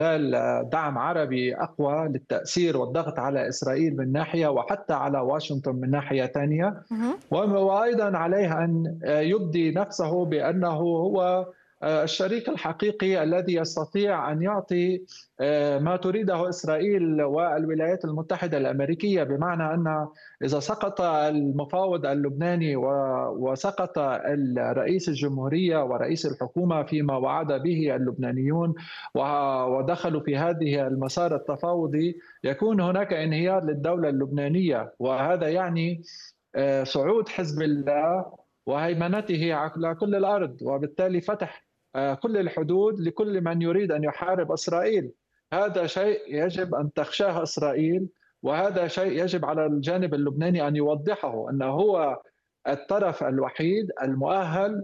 دعم عربي أقوى للتأثير والضغط على إسرائيل من ناحية، وحتى على واشنطن من ناحية ثانية. مهم. وأيضا عليه أن يبدي نفسه بأنه هو الشريك الحقيقي الذي يستطيع أن يعطي ما تريده إسرائيل والولايات المتحدة الأمريكية، بمعنى أن إذا سقط المفاوض اللبناني وسقط رئيس الجمهورية ورئيس الحكومة فيما وعد به اللبنانيون ودخلوا في هذه المسار التفاوضي، يكون هناك انهيار للدولة اللبنانية، وهذا يعني صعود حزب الله وهيمنته على كل الأرض، وبالتالي فتح كل الحدود لكل من يريد أن يحارب إسرائيل. هذا شيء يجب أن تخشاه إسرائيل، وهذا شيء يجب على الجانب اللبناني أن يوضحه، أنه هو الطرف الوحيد المؤهل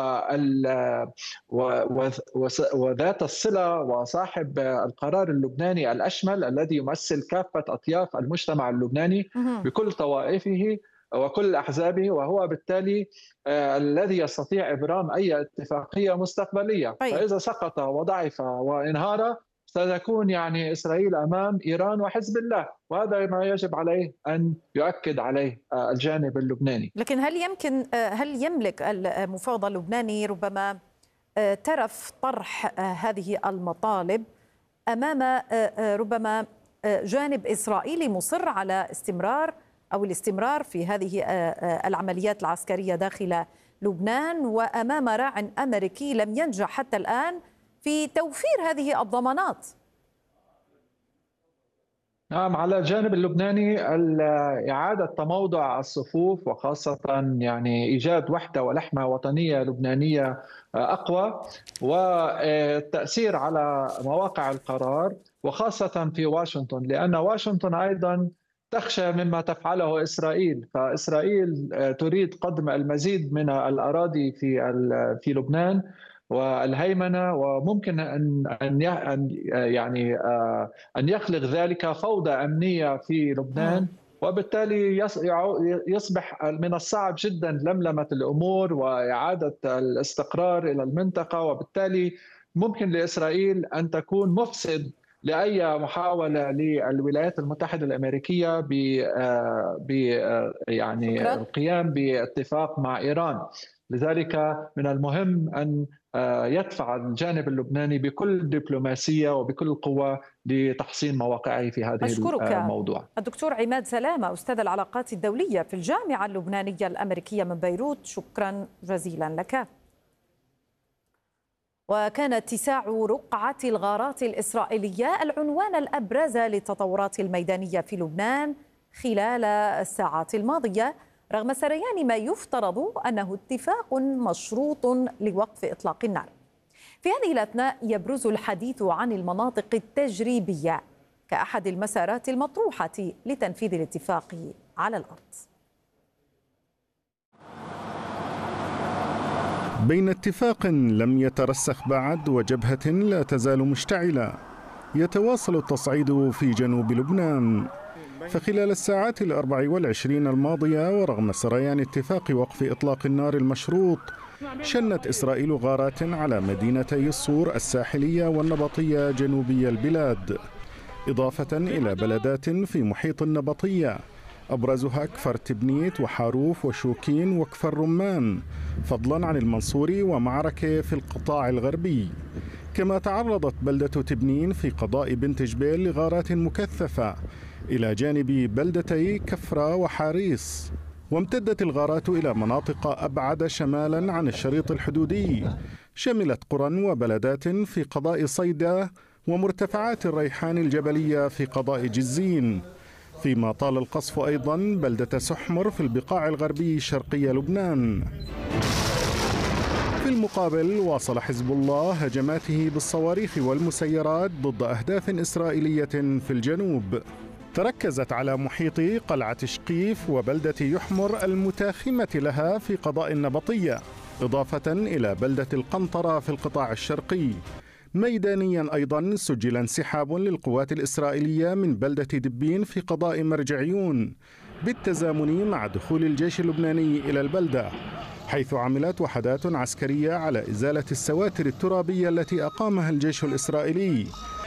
وذات الصلة وصاحب القرار اللبناني الأشمل الذي يمثل كافة أطياف المجتمع اللبناني مهم. بكل طوائفه وكل أحزابه، وهو بالتالي الذي يستطيع إبرام أي اتفاقية مستقبلية. طيب. فإذا سقط وضعف وانهار ستكون يعني إسرائيل أمام إيران وحزب الله، وهذا ما يجب عليه أن يؤكد عليه الجانب اللبناني. لكن هل يملك المفاوض اللبناني ربما ترف طرح هذه المطالب أمام ربما جانب إسرائيلي مصر على الاستمرار في هذه العمليات العسكرية داخل لبنان، وأمام راع أمريكي لم ينجح حتى الآن في توفير هذه الضمانات؟ نعم، على الجانب اللبناني إعادة تموضع الصفوف، وخاصة يعني إيجاد وحدة ولحمة وطنية لبنانية أقوى، والتأثير على مواقع القرار وخاصة في واشنطن، لأن واشنطن أيضا تخشى مما تفعله إسرائيل. فإسرائيل تريد قدم المزيد من الأراضي في لبنان والهيمنة، وممكن أن يخلق ذلك فوضى أمنية في لبنان، وبالتالي يصبح من الصعب جدا لملمة الأمور وإعادة الاستقرار إلى المنطقة، وبالتالي ممكن لإسرائيل أن تكون مفسد لأي محاولة للولايات المتحدة الأمريكية يعني القيام باتفاق مع إيران. لذلك من المهم أن يدفع الجانب اللبناني بكل دبلوماسية وبكل قوة لتحصين مواقعه في هذه الموضوع. الدكتور عماد سلامة، أستاذ العلاقات الدولية في الجامعة اللبنانية الأمريكية من بيروت، شكرا جزيلا لك. وكان اتساع رقعة الغارات الإسرائيلية العنوان الأبرز للتطورات الميدانية في لبنان خلال الساعات الماضية، رغم سريان ما يفترض أنه اتفاق مشروط لوقف إطلاق النار. في هذه الأثناء يبرز الحديث عن المناطق التجريبية كأحد المسارات المطروحة لتنفيذ الاتفاق على الأرض. بين اتفاق لم يترسخ بعد وجبهة لا تزال مشتعلة، يتواصل التصعيد في جنوب لبنان. فخلال الساعات 24 الماضية، ورغم سريان اتفاق وقف إطلاق النار المشروط، شنت إسرائيل غارات على مدينتي الصور الساحلية والنبطية جنوبي البلاد، إضافة إلى بلدات في محيط النبطية أبرزها كفر تبنيت وحاروف وشوكين وكفر رمان، فضلا عن المنصور ومعركة في القطاع الغربي. كما تعرضت بلدة تبنين في قضاء بنت جبيل لغارات مكثفة إلى جانب بلدتي كفرة وحاريص. وامتدت الغارات إلى مناطق أبعد شمالا عن الشريط الحدودي، شملت قرى وبلدات في قضاء صيدا ومرتفعات الريحان الجبلية في قضاء جزين، فيما طال القصف أيضا بلدة سحمر في البقاع الغربي شرقي لبنان. في المقابل واصل حزب الله هجماته بالصواريخ والمسيرات ضد أهداف إسرائيلية في الجنوب، تركزت على محيط قلعة شقيف وبلدة يحمر المتاخمة لها في قضاء النبطية، إضافة إلى بلدة القنطرة في القطاع الشرقي. ميدانيا أيضا سجل انسحاب للقوات الإسرائيلية من بلدة دبين في قضاء مرجعيون بالتزامن مع دخول الجيش اللبناني إلى البلدة، حيث عملت وحدات عسكرية على إزالة السواتر الترابية التي أقامها الجيش الإسرائيلي